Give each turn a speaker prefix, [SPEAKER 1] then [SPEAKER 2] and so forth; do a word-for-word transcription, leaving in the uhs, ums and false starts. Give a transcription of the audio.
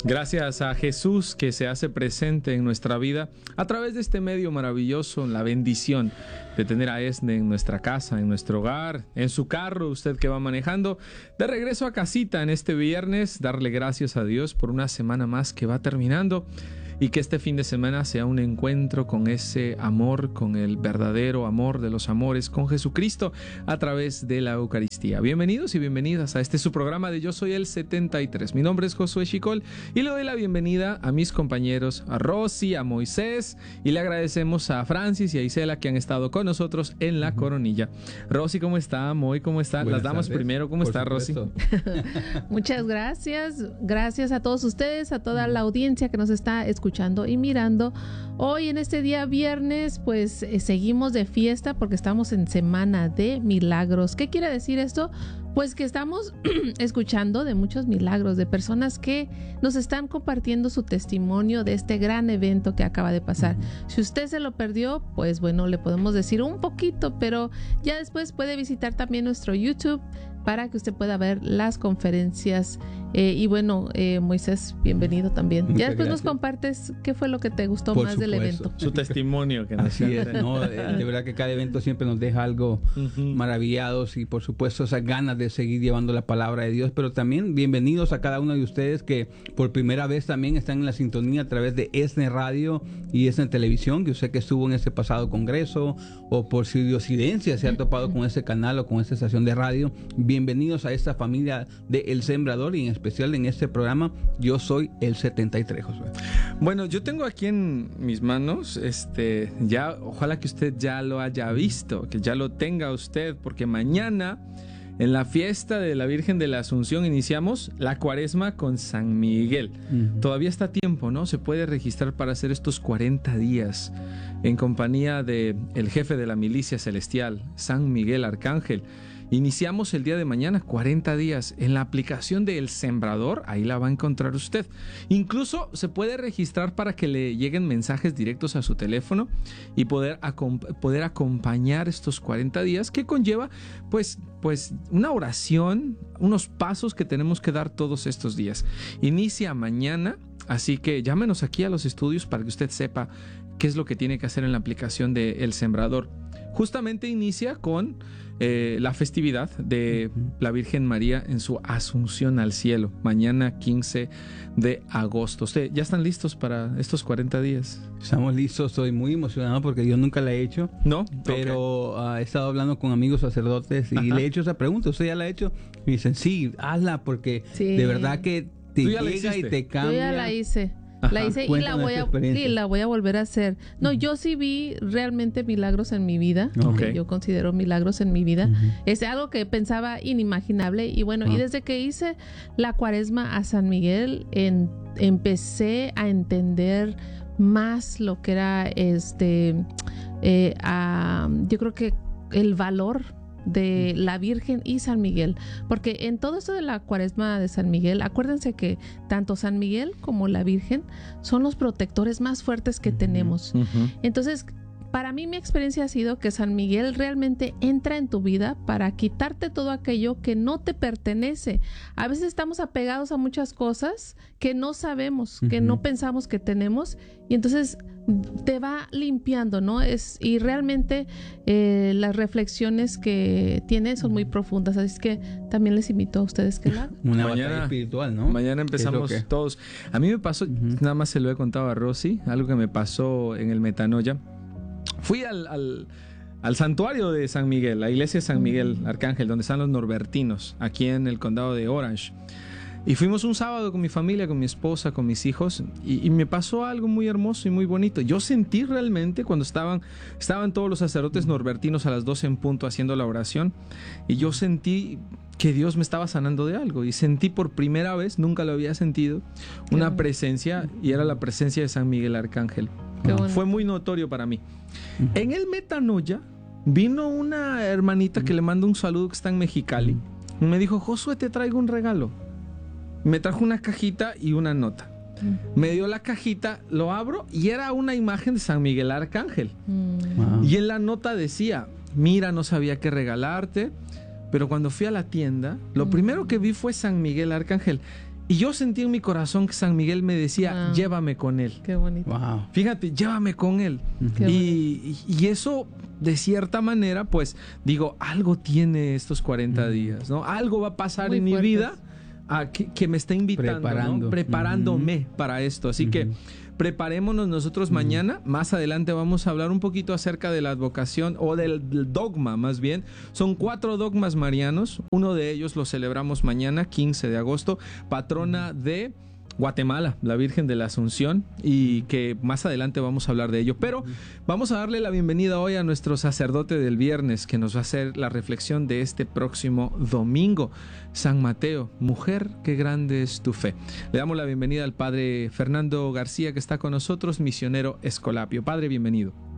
[SPEAKER 1] Gracias a Jesús que se hace presente en nuestra vida a través de este medio maravilloso, la bendición de tener a Esne en nuestra casa, en nuestro hogar, en su carro, usted que va manejando, de regreso a casita en este viernes, darle gracias a Dios por una semana más que va terminando y que este fin de semana sea un encuentro con ese amor, con el verdadero amor de los amores, con Jesucristo a través de la Eucaristía. Bienvenidos y bienvenidas a este su programa de Yo Soy el setenta y tres. Mi nombre es Josué Chicol y le doy la bienvenida a mis compañeros, a Rosy, a Moisés, y le agradecemos a Francis y a Isela que han estado con nosotros en la coronilla. Rosy, ¿cómo está? Moy, ¿cómo está?
[SPEAKER 2] Buenas
[SPEAKER 1] Las damas
[SPEAKER 2] tardes.
[SPEAKER 1] primero, ¿cómo
[SPEAKER 2] Por
[SPEAKER 1] está, Rosy?
[SPEAKER 3] Muchas gracias. Gracias a todos ustedes, a toda la audiencia que nos está escuchando y mirando. Hoy en este día viernes pues eh, seguimos de fiesta porque estamos en Semana de Milagros. ¿Qué quiere decir esto? Pues que estamos escuchando de muchos milagros, de personas que nos están compartiendo su testimonio de este gran evento que acaba de pasar. Si usted se lo perdió, pues bueno, le podemos decir un poquito, pero ya después puede visitar también nuestro YouTube para que usted pueda ver las conferencias. Eh, y bueno, eh, Moisés, bienvenido también.
[SPEAKER 2] Muchas
[SPEAKER 3] ya después
[SPEAKER 2] gracias.
[SPEAKER 3] nos compartes qué fue lo que te gustó
[SPEAKER 2] Por
[SPEAKER 3] más del
[SPEAKER 2] supuesto.
[SPEAKER 3] evento.
[SPEAKER 1] Su testimonio. Que nos
[SPEAKER 2] Así es, ¿no? De, de verdad que cada evento siempre nos deja algo
[SPEAKER 1] Uh-huh.
[SPEAKER 2] maravillados y por supuesto esas ganas de seguir llevando la palabra de Dios, pero también bienvenidos a cada uno de ustedes que por primera vez también están en la sintonía a través de Esne Radio y Esne Televisión, que usted que estuvo en ese pasado congreso o por su diosidencia se ha topado con ese canal o con esta estación de radio. Bienvenidos a esta familia de El Sembrador y en especial en este programa Yo Soy el setenta y tres, Josué.
[SPEAKER 1] Bueno, yo tengo aquí en mis manos, este, ya, ojalá que usted ya lo haya visto, que ya lo tenga usted, porque mañana en la fiesta de la Virgen de la Asunción iniciamos la Cuaresma con San Miguel. Uh-huh. Todavía está a tiempo, ¿no? Se puede registrar para hacer estos cuarenta días en compañía de el jefe de la milicia celestial, San Miguel Arcángel. Iniciamos el día de mañana, cuarenta días, en la aplicación de El Sembrador, ahí la va a encontrar usted. Incluso se puede registrar para que le lleguen mensajes directos a su teléfono y poder, acom- poder acompañar estos cuarenta días que conlleva pues, pues una oración, unos pasos que tenemos que dar todos estos días. Inicia mañana, así que llámenos aquí a los estudios para que usted sepa qué es lo que tiene que hacer en la aplicación de El Sembrador. Justamente inicia con eh, la festividad de la Virgen María en su Asunción al cielo, mañana quince de agosto. ¿Usted ya están listos para estos cuarenta días?
[SPEAKER 2] Estamos listos, estoy muy emocionado porque yo nunca la he hecho.
[SPEAKER 1] ¿No?
[SPEAKER 2] Pero okay. uh, he estado hablando con amigos sacerdotes y
[SPEAKER 1] Ajá.
[SPEAKER 2] le he hecho esa pregunta. ¿Usted ya la ha hecho? Me dicen, sí, hazla porque
[SPEAKER 3] Sí.
[SPEAKER 2] de verdad que te llega y te cambia.
[SPEAKER 3] Yo ya la hice.
[SPEAKER 1] Ajá.
[SPEAKER 3] La hice y la, voy a, y la voy a volver a hacer. No, uh-huh. yo sí vi realmente milagros en mi vida.
[SPEAKER 1] Okay.
[SPEAKER 3] Yo considero milagros en mi vida.
[SPEAKER 2] Uh-huh.
[SPEAKER 3] Es algo que pensaba inimaginable. Y bueno, uh-huh. y desde que hice la Cuaresma a San Miguel, en, empecé a entender más lo que era este. Eh, a, yo creo que el valor de la Virgen y San Miguel, porque en todo esto de la Cuaresma de San Miguel, acuérdense que tanto San Miguel como la Virgen son los protectores más fuertes que uh-huh. tenemos. Uh-huh. Entonces, para mí mi experiencia ha sido que San Miguel realmente entra en tu vida para quitarte todo aquello que no te pertenece. A veces estamos apegados a muchas cosas que no sabemos, uh-huh. que no pensamos que tenemos, y entonces te va limpiando, ¿no? Es, y realmente eh, las reflexiones que tiene son muy profundas, así que también les invito a ustedes que la hagan.
[SPEAKER 2] Una
[SPEAKER 1] mañana,
[SPEAKER 2] batalla espiritual, ¿no?
[SPEAKER 1] Mañana empezamos que... todos. A mí me pasó, uh-huh. nada más se lo he contado a Rosy, algo que me pasó en el Metanoia. Fui al, al, al santuario de San Miguel, la iglesia de San Miguel Arcángel, donde están los norbertinos, aquí en el condado de Orange. Y fuimos un sábado con mi familia, con mi esposa, con mis hijos, y, y me pasó algo muy hermoso y muy bonito. Yo sentí realmente cuando estaban, estaban todos los sacerdotes norbertinos a las doce en punto haciendo la oración, y yo sentí que Dios me estaba sanando de algo, y sentí por primera vez, nunca lo había sentido, una bueno. presencia, y era la presencia de San Miguel Arcángel. Bueno. Fue muy notorio para mí. Uh-huh. En el Metanoia vino una hermanita uh-huh. que le mando un saludo, que está en Mexicali, uh-huh. y me dijo: Josué, te traigo un regalo. Me trajo una cajita y una nota. Uh-huh. Me dio la cajita, lo abro y era una imagen de San Miguel Arcángel. Uh-huh. Y en la nota decía: mira, no sabía qué regalarte, pero cuando fui a la tienda, lo uh-huh. primero que vi fue San Miguel Arcángel. Y yo sentí en mi corazón que San Miguel me decía,
[SPEAKER 3] Wow.
[SPEAKER 1] llévame con él.
[SPEAKER 3] Qué bonito.
[SPEAKER 2] Wow.
[SPEAKER 1] Fíjate, llévame con él.
[SPEAKER 3] Qué
[SPEAKER 1] Y, y eso, de cierta manera, pues, digo, algo tiene estos cuarenta días, ¿no? Algo va a pasar
[SPEAKER 3] Muy
[SPEAKER 1] en mi
[SPEAKER 3] fuertes.
[SPEAKER 1] vida a que, que me está invitando,
[SPEAKER 2] Preparando.
[SPEAKER 1] ¿no? Preparándome
[SPEAKER 2] Ujú.
[SPEAKER 1] para esto. Así
[SPEAKER 2] Ujú.
[SPEAKER 1] que preparémonos nosotros mañana. Más adelante vamos a hablar un poquito acerca de la advocación o del, del dogma, más bien. Son cuatro dogmas marianos. Uno de ellos lo celebramos mañana, quince de agosto, patrona de Guatemala, la Virgen de la Asunción, y que más adelante vamos a hablar de ello. Pero vamos a darle la bienvenida hoy a nuestro sacerdote del viernes, que nos va a hacer la reflexión de este próximo domingo. San Mateo, mujer, qué grande es tu fe. Le damos la bienvenida al padre Fernando García, que está con nosotros, misionero Escolapio. Padre, bienvenido.